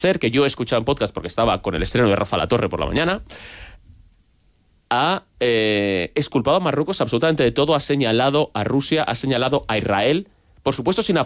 que yo he escuchado en podcast porque estaba con el estreno de Rafa La Torre por la mañana, ha exculpado a Marruecos absolutamente de todo, ha señalado a Rusia, ha señalado a Israel, por supuesto sin